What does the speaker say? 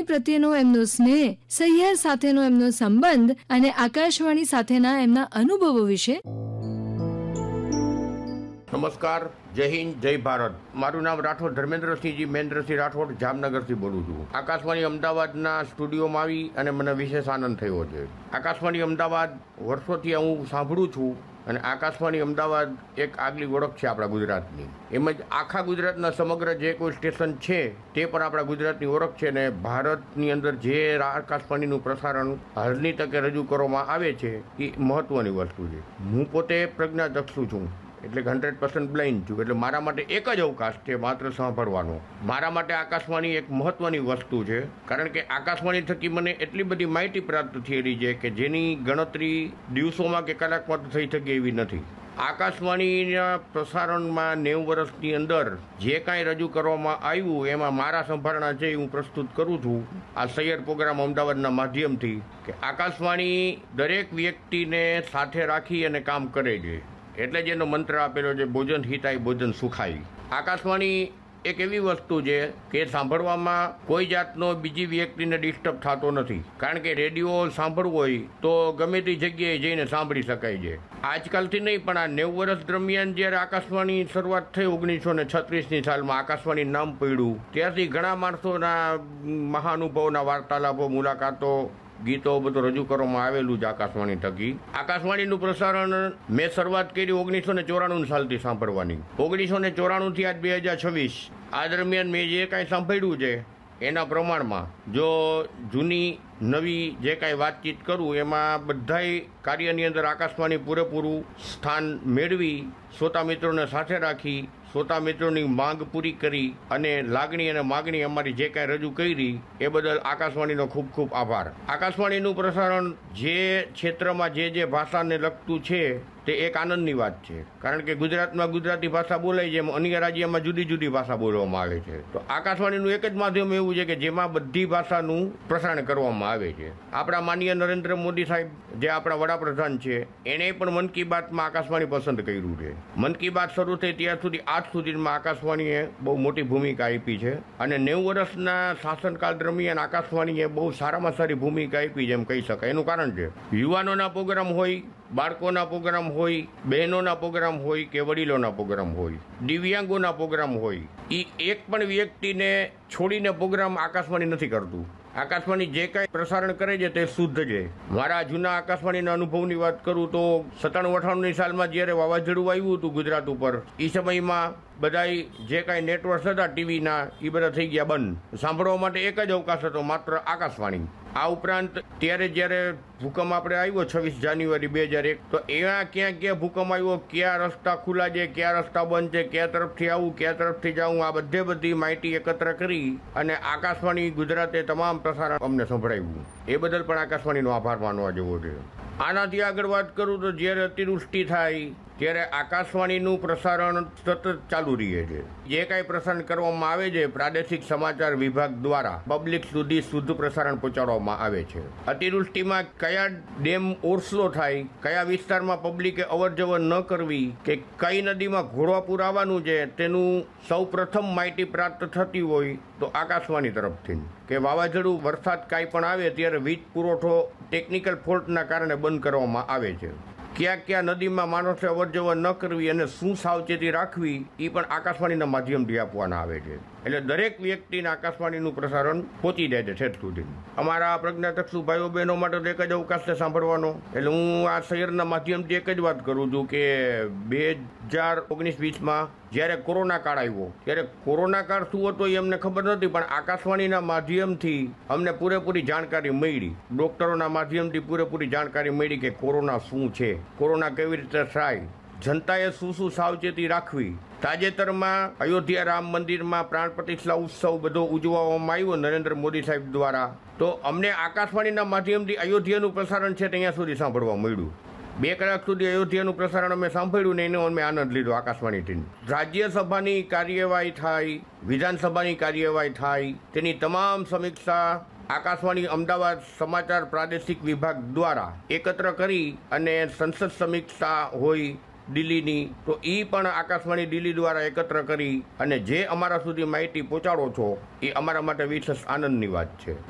આકાશવાણી પ્રત્યેનો એમનો સ્નેહ, સહિયાર સાથેનો એમનો સંબંધ અને આકાશવાણી સાથેના એમના અનુભવો વિશે. નમસ્કાર, જય હિન્દ, જય ભારત. મારું નામ રાઠોડ ધર્મેન્દ્રસિંહજી મહેન્દ્રસિંહ રાઠોડ, જામનગરથી બોલું છું. આકાશવાણી અમદાવાદના સ્ટુડિયોમાં આવી અને મને વિશેષ આનંદ થયો છે. આકાશવાણી અમદાવાદ વર્ષોથી હું સાંભળું છું અને આકાશવાણી અમદાવાદ એક આગલી ઓળખ છે આપણા ગુજરાતની. એમ જ આખા ગુજરાતના સમગ્ર જે કોઈ સ્ટેશન છે તે પણ આપણા ગુજરાતની ઓળખ છે ને ભારતની અંદર જે આકાશવાણીનું પ્રસારણ હાલની તકે રજૂ કરવામાં આવે છે એ મહત્વની વસ્તુ છે. હું પોતે પ્રજ્ઞાચક્ષુ છું, એટલે 100% બ્લાઇન્ડ છું. એટલે મારા માટે એક જ અવકાશ છે માત્ર સાંભળવાનો. મારા માટે આકાશવાણી એક મહત્વની વસ્તુ છે, કારણ કે આકાશવાણી થકી મને એટલી બધી માહિતી પ્રાપ્ત થયેલી છે કે જેની ગણતરી દિવસોમાં કે કલાકમાં થઈ શકે એવી નથી. આકાશવાણીના પ્રસારણમાં 90 વર્ષની અંદર જે કાંઈ રજૂ કરવામાં આવ્યું એમાં મારા સંભારણા છે હું પ્રસ્તુત કરું છું આ સૈયર પ્રોગ્રામ અમદાવાદના માધ્યમથી, કે આકાશવાણી દરેક વ્યક્તિને સાથે રાખી અને કામ કરે છે. એટલે જ એનો મંત્ર આપેલો છે, ભોજન હિતાય ભોજન સુખાય. આકાશવાણી એક એવી વસ્તુ છે કે સાંભળવામાં કોઈ જાતનો બીજી વ્યક્તિને ડિસ્ટર્બ થતો નથી, કારણ કે રેડિયો સાંભળવું હોય તો ગમે તે જગ્યાએ જઈને સાંભળી શકાય છે. આજકાલથી નહીં પણ આ 90 વર્ષ દરમિયાન જ્યારે આકાશવાણી શરૂઆત થઈ 1936ની સાલમાં આકાશવાણી નામ પડ્યું, ત્યારથી ઘણા માણસોના મહાનુભાવોના વાર્તાલાપો, મુલાકાતો, ગીતો બધું રજૂ કરવામાં આવેલું છે આકાશવાણી થકી. આકાશવાણીનું પ્રસારણ મેં શરૂઆત કરી 1994 સાલથી સાંભળવાની. 1994 થી આજ 2026 આ દરમિયાન મેં જે કાંઈ સાંભળ્યું છે એના પ્રમાણમાં જો જૂની નવી જે કાંઈ વાતચીત કરું એમાં બધાય કાર્યની અંદર આકાશવાણી પૂરેપૂરું સ્થાન મેળવી, શ્રોતા મિત્રોને સાથે રાખી, શ્રોતા મિત્રોની માંગ પૂરી કરી અને લાગણી અને માગણી અમારી જે કાંઈ રજૂ કરી એ બદલ આકાશવાણીનો ખૂબ ખૂબ આભાર. આકાશવાણીનું પ્રસારણ જે ક્ષેત્રમાં જે ભાષાને લગતું છે તે એક આનંદની વાત છે, કારણ કે ગુજરાતમાં ગુજરાતી ભાષા બોલાય છે, એમ અન્ય રાજ્યમાં જુદી જુદી ભાષા બોલવામાં આવે છે. તો આકાશવાણીનું એક જ માધ્યમ એવું છે કે જેમાં બધી ભાષાનું પ્રસારણ કરવામાં આવે છે. આપણા માનનીય નરેન્દ્ર મોદી સાહેબ જે આપણા વડાપ્રધાન છે એણે પણ મન કી બાતમાં આકાશવાણી પસંદ કર્યું છે. મન કી બાત શરૂ થઈ ત્યાર સુધી આજ સુધીમાં આકાશવાણીએ બહુ મોટી ભૂમિકા આપી છે અને 90 વર્ષના શાસનકાળ દરમિયાન આકાશવાણીએ બહુ સારામાં સારી ભૂમિકા આપી છે એમ કહી શકાય. એનું કારણ છે યુવાનોના પ્રોગ્રામ હોય, બાળકોના પ્રોગ્રામ હોય, બહેનોના પ્રોગ્રામ હોય કે વડીલોના પ્રોગ્રામ હોય, દિવ્યાંગોના પ્રોગ્રામ હોય, એ એક પણ વ્યક્તિને છોડીને પ્રોગ્રામ આકાશવાણી નથી કરતું. આકાશવાણી જે કાંઈ પ્રસારણ કરે છે તે શુદ્ધ છે. મારા જૂના આકાશવાણીના અનુભવની વાત કરું તો 97-98ની સાલમાં જ્યારે વાવાઝોડું આવ્યું હતું ગુજરાત ઉપર, એ સમયમાં બધાય જે કાંઈ નેટવર્ક હતા ટીવીના એ બધા થઈ ગયા બંધ. સાંભળવા માટે એક જ અવકાશ હતો, માત્ર આકાશવાણી. આ ઉપરાંત ત્યારે જ્યારે ભૂકંપ આપણે આવ્યો 26 જાન્યુઆરી 2001, તો એમાં ક્યાં ક્યાં ભૂકંપ આવ્યો, ક્યાં રસ્તા ખુલ્લા છે, ક્યાં રસ્તા બંધ છે, ક્યાં તરફથી આવું, ક્યાં તરફથી જાઉં, આ બધી માહિતી એકત્ર કરી અને આકાશવાણી ગુજરાતે તમામ પ્રસારણ અમને સંભળાવ્યું. એ બદલ પણ આકાશવાણીનો આભાર માનવા જેવો છે. આનાથી આગળ વાત કરું તો જ્યારે અતિવૃષ્ટિ થાય ત્યારે આકાશવાણીનું પ્રસારણ સતત ચાલુ રહે છે. જે કાંઈ પ્રસારણ કરવામાં આવે છે પ્રાદેશિક સમાચાર વિભાગ દ્વારા પબ્લિક સુધી શુદ્ધ પ્રસારણ પહોંચાડવામાં આવે છે. અતિવૃષ્ટિમાં કયા ડેમ ઓવરફ્લો થાય, કયા વિસ્તારમાં પબ્લિકે અવરજવર ન કરવી કે કઈ નદીમાં ઘોડાપૂર આવવાનું છે તેનું સૌ પ્રથમ માહિતી પ્રાપ્ત થતી હોય તો આકાશવાણી તરફથી. કે વાવાઝોડું, વરસાદ કાંઈ પણ આવે ત્યારે વીજ પુરવઠો ટેકનિકલ ફોલ્ટના કારણે બંધ કરવામાં આવે છે. ક્યાં ક્યાં નદીમાં માણસે અવરજવર ન કરવી અને શું સાવચેતી રાખવી એ પણ આકાશવાણીના માધ્યમથી આપવાના આવે છે. એટલે દરેક વ્યક્તિને આકાશવાણીનું પ્રસારણ પહોંચી જાય છે ઠેઠ સુધી. અમારા પ્રજ્ઞાચક્ષુ ભાઈઓ બહેનો માટે તો એક જ અવકાશ છે સાંભળવાનો. એટલે હું આ શહેરના માધ્યમથી એક જ વાત કરું છું કે 2019-20માં જ્યારે કોરોના કાળ આવ્યો ત્યારે કોરોના કાળ શું હતો એ અમને ખબર નથી, પણ આકાશવાણીના માધ્યમથી અમને પૂરેપૂરી જાણકારી મળી. ડૉક્ટરોના માધ્યમથી પૂરેપૂરી જાણકારી મળી કે કોરોના શું છે, કોરોના કેવી રીતે થાય, જનતાએ શું શું સાવચેતી રાખવી. તાજેતરમાં અયોધ્યા રામ મંદિરમાં પ્રાણ પ્રતિષ્ઠા ઉત્સવ બધો ઉજવવામાં આવ્યો નરેન્દ્ર મોદી સાહેબ દ્વારા. તો અમને આકાશવાણીના માધ્યમથી અયોધ્યાનું પ્રસારણ છે ત્યાં સુધી સાંભળવા મળ્યું. 2 કલાક સુધી અયોધ્યાનું પ્રસારણ અમે સાંભળ્યું ને એનો અમે આનંદ લીધો આકાશવાણીથી. રાજ્યસભાની કાર્યવાહી થાય, વિધાનસભાની કાર્યવાહી થાય, તેની તમામ સમીક્ષા આકાશવાણી અમદાવાદ સમાચાર પ્રાદેશિક વિભાગ દ્વારા એકત્ર કરી અને સંસદ સમીક્ષા હોય દિલ્હીની, તો એ પણ આકાશવાણી દિલ્હી દ્વારા એકત્ર કરી અને જે અમારા સુધી માહિતી પહોંચાડો છો એ અમારા માટે વિશેષ આનંદની વાત છે.